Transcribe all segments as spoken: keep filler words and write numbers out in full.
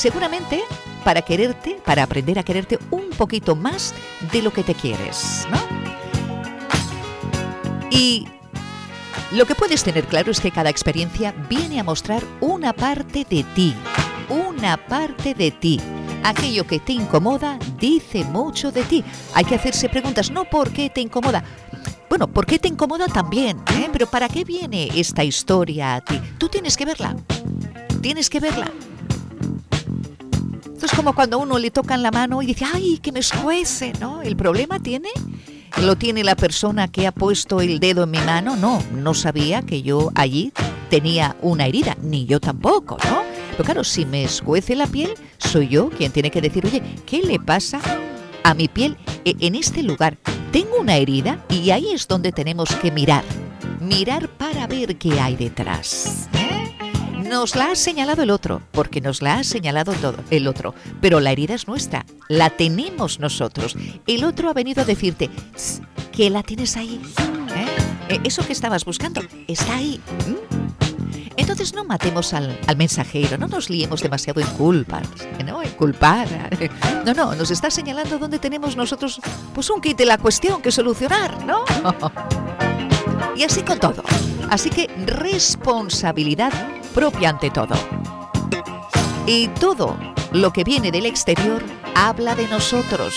Seguramente para quererte, para aprender a quererte un poquito más de lo que te quieres, ¿no? Y lo que puedes tener claro es que cada experiencia viene a mostrar una parte de ti, una parte de ti. Aquello que te incomoda dice mucho de ti. Hay que hacerse preguntas, no por qué te incomoda. Bueno, ¿por qué te incomoda también? ¿eh? Pero ¿para qué viene esta historia a ti? Tú tienes que verla. Tienes que verla. Esto es como cuando a uno le tocan la mano y dice, ¡ay, que me escuece! ¿No? ¿El problema tiene? ¿Lo tiene la persona que ha puesto el dedo en mi mano? No, no sabía que yo allí tenía una herida, ni yo tampoco, ¿no? Pero claro, si me escuece la piel, soy yo quien tiene que decir, oye, ¿qué le pasa a mi piel en este lugar? Tengo una herida y ahí es donde tenemos que mirar. Mirar para ver qué hay detrás. ¿eh? Nos la ha señalado el otro, porque nos la ha señalado todo el otro. Pero la herida es nuestra, la tenemos nosotros. El otro ha venido a decirte, ¿qué la tienes ahí? ¿Eh? Eso que estabas buscando está ahí. ¿Mm? Entonces no matemos al, al mensajero, no nos liemos demasiado en culpas, ¿no? En culpar. No, no, nos está señalando dónde tenemos nosotros pues un kit de la cuestión que solucionar, ¿no? Y así con todo. Así que responsabilidad propia ante todo. Y todo lo que viene del exterior habla de nosotros.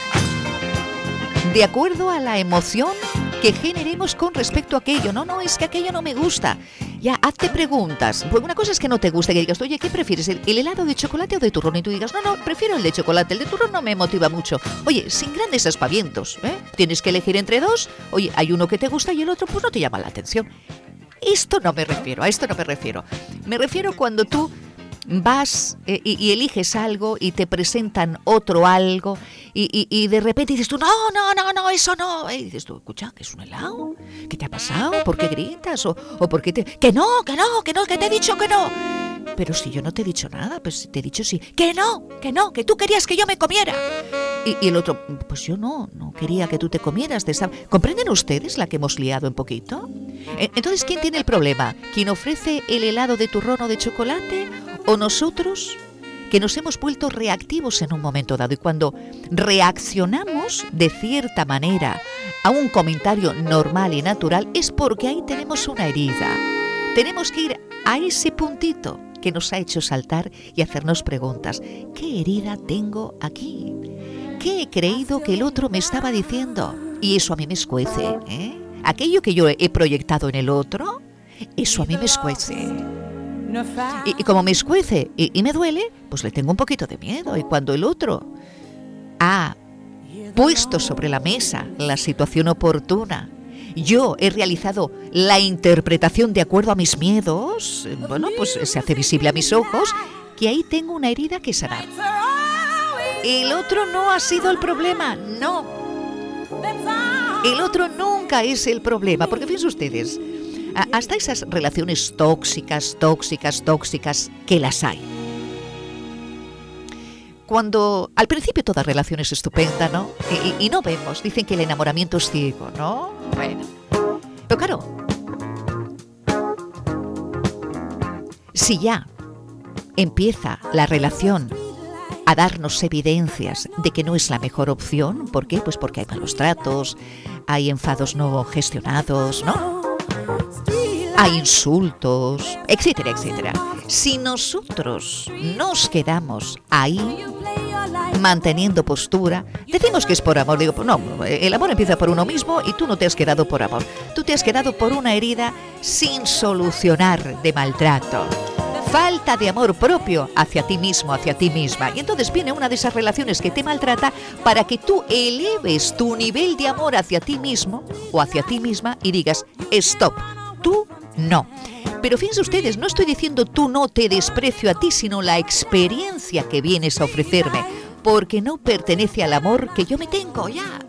De acuerdo a la emoción que generemos con respecto a aquello. No, no, es que aquello no me gusta. Ya, hazte preguntas. Pues una cosa es que no te guste, que digas, oye, ¿qué prefieres? ¿El, el helado de chocolate o de turrón? Y tú digas, no, no, prefiero el de chocolate. El de turrón no me motiva mucho. Oye, sin grandes aspavientos, ¿eh? Tienes que elegir entre dos. Oye, hay uno que te gusta y el otro pues no te llama la atención. Esto no me refiero, a esto no me refiero. Me refiero cuando tú vas eh, y, y eliges algo y te presentan otro algo y, y, y de repente dices tú, no, no, no, no, eso no. Y dices tú, escucha, ¿qué es un helado? ¿Qué te ha pasado? ¿Por qué gritas? ¿O, o por qué te...? Que no, que no, que no, que te he dicho que no. Pero si yo no te he dicho nada, pues te he dicho sí. Que no, que no, que tú querías que yo me comiera. Y, y el otro, pues yo no, no quería que tú te comieras. De esa... ¿Comprenden ustedes la que hemos liado un poquito? Entonces, ¿quién tiene el problema? ¿Quién ofrece el helado de turrón o de chocolate? ¿O nosotros, que nos hemos vuelto reactivos en un momento dado? Y cuando reaccionamos de cierta manera a un comentario normal y natural, es porque ahí tenemos una herida. Tenemos que ir a ese puntito que nos ha hecho saltar y hacernos preguntas. ¿Qué herida tengo aquí? ¿Qué he creído que el otro me estaba diciendo? Y eso a mí me escuece, ¿eh? Aquello que yo he proyectado en el otro, eso a mí me escuece. Y, y como me escuece y, y me duele, pues le tengo un poquito de miedo. Y cuando el otro ha puesto sobre la mesa la situación oportuna, yo he realizado la interpretación de acuerdo a mis miedos, bueno, pues se hace visible a mis ojos que ahí tengo una herida que sanar. El otro no ha sido el problema, no. El otro nunca es el problema, porque fíjense ustedes, hasta esas relaciones tóxicas, tóxicas, tóxicas, que las hay. Cuando al principio toda relación es estupenda, ¿no? Y, y no vemos, dicen que el enamoramiento es ciego, ¿no? Bueno, pero claro, si ya empieza la relación a darnos evidencias de que no es la mejor opción, ¿por qué? Pues porque hay malos tratos, hay enfados no gestionados, ¿no? Hay insultos, etcétera, etcétera. Si nosotros nos quedamos ahí, manteniendo postura, decimos que es por amor. Digo, no, el amor empieza por uno mismo y tú no te has quedado por amor. Tú te has quedado por una herida sin solucionar de maltrato. Falta de amor propio hacia ti mismo, hacia ti misma. Y entonces viene una de esas relaciones que te maltrata para que tú eleves tu nivel de amor hacia ti mismo o hacia ti misma y digas, stop, tú no. Pero fíjense ustedes, no estoy diciendo tú no te desprecio a ti, sino la experiencia que vienes a ofrecerme, porque no pertenece al amor que yo me tengo ya.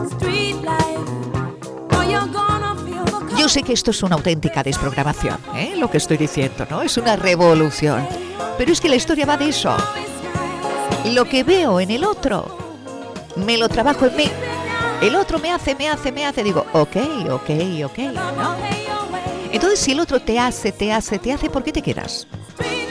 Yo sé que esto es una auténtica desprogramación, ¿eh? Lo que estoy diciendo, ¿no? Es una revolución. Pero es que la historia va de eso. Lo que veo en el otro, me lo trabajo en mí. El otro me hace, me hace, me hace. Digo, ok, ok, ok, ¿no? Entonces, si el otro te hace, te hace, te hace, ¿por qué te quedas?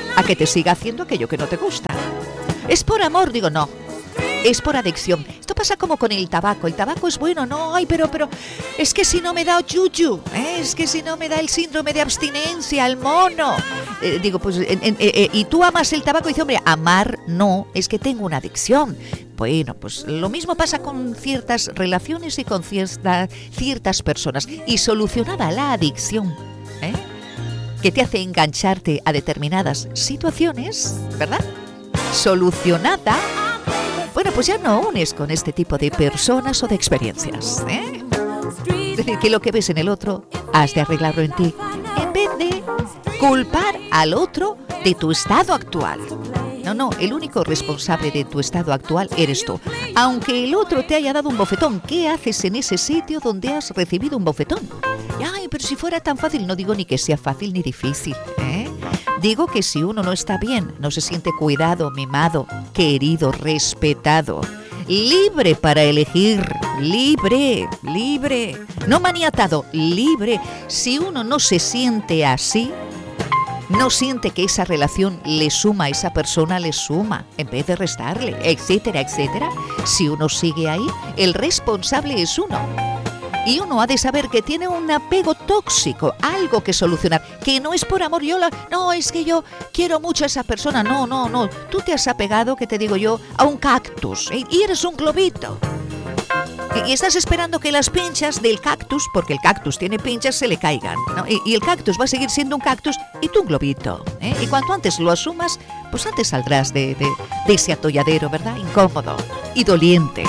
a que te siga haciendo aquello que no te gusta. ¿Es por amor? Digo, no. Es por adicción. Esto pasa como con el tabaco. El tabaco es bueno, no, ay, pero, pero, es que si no me da yuyu, ¿eh? Es que si no me da el síndrome de abstinencia, el mono. Eh, digo, pues, eh, eh, eh, y tú amas el tabaco y dices, hombre, amar no, es que tengo una adicción. Bueno, pues lo mismo pasa con ciertas relaciones y con cierta, ciertas personas. Y solucionada la adicción, ¿eh? que te hace engancharte a determinadas situaciones, ¿verdad? Solucionada. Bueno, pues ya no unes con este tipo de personas o de experiencias, ¿eh? Es decir, que lo que ves en el otro, has de arreglarlo en ti, en vez de culpar al otro de tu estado actual. No, no, el único responsable de tu estado actual eres tú. Aunque el otro te haya dado un bofetón, ¿qué haces en ese sitio donde has recibido un bofetón? Ay, pero si fuera tan fácil, no digo ni que sea fácil ni difícil, ¿eh? Digo que si uno no está bien, no se siente cuidado, mimado, querido, respetado, libre para elegir, libre, libre, no maniatado, libre. Si uno no se siente así, no siente que esa relación le suma a esa persona, le suma, en vez de restarle, etcétera, etcétera. Si uno sigue ahí, el responsable es uno. Y uno ha de saber que tiene un apego tóxico, algo que solucionar, que no es por amor. Yo la, no, es que yo quiero mucho a esa persona. No, no, no. Tú te has apegado, que te digo yo, a un cactus, ¿eh? Y eres un globito. Y, y estás esperando que las pinchas del cactus, porque el cactus tiene pinchas, se le caigan, ¿no? Y, y el cactus va a seguir siendo un cactus y tú un globito, ¿eh? Y cuanto antes lo asumas, pues antes saldrás de, de, de ese atolladero, ¿verdad? Incómodo y doliente.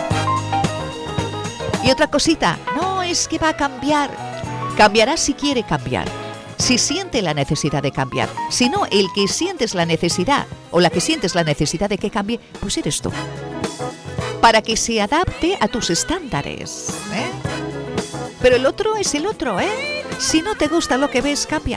Y otra cosita, no es que va a cambiar. Cambiará si quiere cambiar, si siente la necesidad de cambiar. Si no, el que sientes la necesidad o la que sientes la necesidad de que cambie, pues eres tú. Para que se adapte a tus estándares, ¿eh? Pero el otro es el otro, ¿eh? Si no te gusta lo que ves, cambia.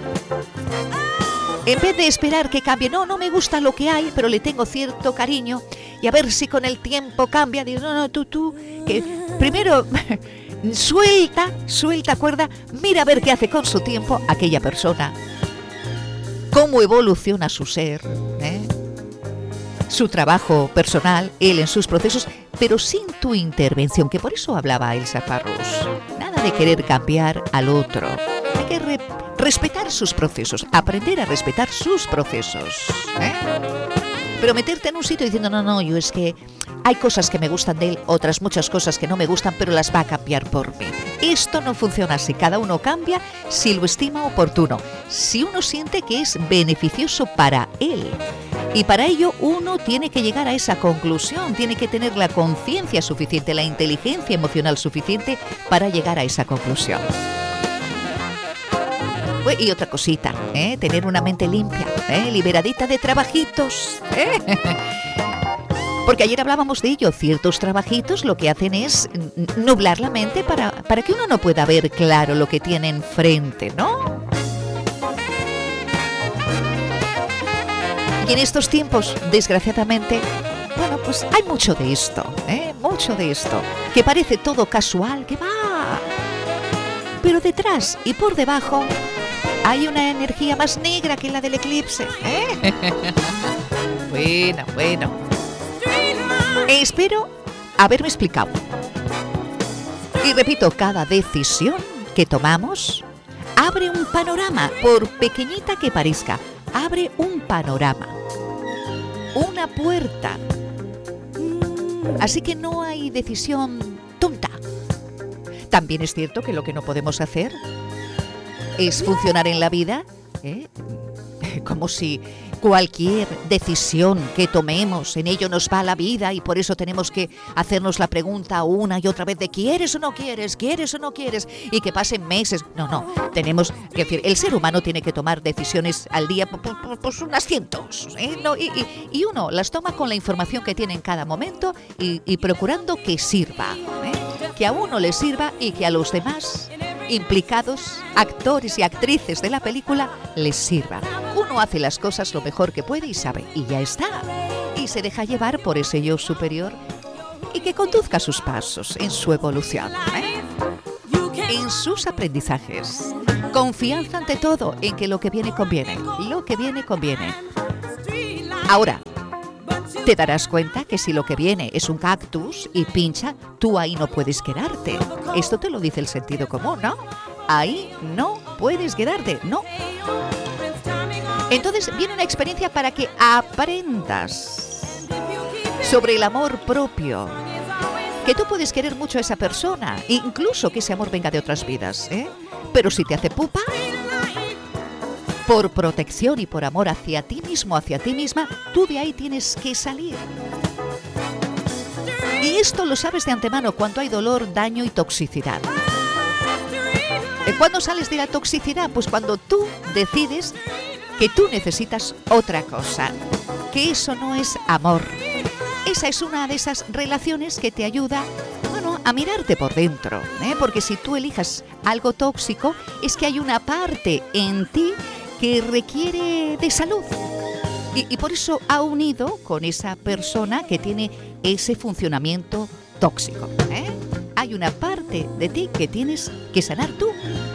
En vez de esperar que cambie, no, no me gusta lo que hay, pero le tengo cierto cariño y a ver si con el tiempo cambia. Digo, no, no, tú, tú, que primero suelta, suelta cuerda, mira a ver qué hace con su tiempo aquella persona, cómo evoluciona su ser, ¿eh? Su trabajo personal, él en sus procesos, pero sin tu intervención, que por eso hablaba Elsa Farrús. Nada de querer cambiar al otro, hay que re- respetar sus procesos, aprender a respetar sus procesos, ¿eh? Pero meterte en un sitio diciendo, no, no, yo es que hay cosas que me gustan de él, otras muchas cosas que no me gustan, pero las va a cambiar por mí. Esto no funciona así, cada uno cambia si lo estima oportuno, si uno siente que es beneficioso para él. Y para ello uno tiene que llegar a esa conclusión, tiene que tener la conciencia suficiente, la inteligencia emocional suficiente para llegar a esa conclusión. Y otra cosita, ¿eh? Tener una mente limpia, ¿eh? Liberadita de trabajitos, ¿eh? Porque ayer hablábamos de ello, ciertos trabajitos lo que hacen es nublar la mente para, para que uno no pueda ver claro lo que tiene enfrente, ¿no? Y en estos tiempos, desgraciadamente, bueno, pues hay mucho de esto, ¿eh? Mucho de esto, que parece todo casual, que va, pero detrás y por debajo hay una energía más negra que la del eclipse, ¿eh? Bueno, bueno. Espero haberme explicado. Y repito, cada decisión que tomamos abre un panorama, por pequeñita que parezca, abre un panorama, una puerta. Así que no hay decisión tonta. También es cierto que lo que no podemos hacer es funcionar en la vida, ¿eh? Como si cualquier decisión que tomemos, en ello nos va la vida y por eso tenemos que hacernos la pregunta una y otra vez de ¿quieres o no quieres? ¿Quieres o no quieres? Y que pasen meses. No, no, tenemos que decir, el ser humano tiene que tomar decisiones al día, pues unas cientos, ¿eh? No, y, y, y uno las toma con la información que tiene en cada momento y, y procurando que sirva, ¿eh? Que a uno le sirva y que a los demás implicados, actores y actrices de la película, les sirva. Uno hace las cosas lo mejor que puede y sabe, y ya está. Y se deja llevar por ese yo superior y que conduzca sus pasos en su evolución, ¿eh? En sus aprendizajes. Confianza ante todo en que lo que viene conviene. Lo que viene conviene. Ahora, te darás cuenta que si lo que viene es un cactus y pincha, tú ahí no puedes quedarte. Esto te lo dice el sentido común, ¿no? Ahí no puedes quedarte, no. Entonces viene una experiencia para que aprendas sobre el amor propio. Que tú puedes querer mucho a esa persona, incluso que ese amor venga de otras vidas, ¿eh? Pero si te hace pupa, por protección y por amor hacia ti mismo, hacia ti misma, tú de ahí tienes que salir. Y esto lo sabes de antemano cuando hay dolor, daño y toxicidad. ¿Cuándo sales de la toxicidad? Pues cuando tú decides que tú necesitas otra cosa, que eso no es amor. Esa es una de esas relaciones que te ayuda, bueno, a mirarte por dentro, ¿eh? Porque si tú elijas algo tóxico, es que hay una parte en ti que requiere de salud. Y, y por eso ha unido con esa persona que tiene ese funcionamiento tóxico, ¿eh? Hay una parte de ti que tienes que sanar tú.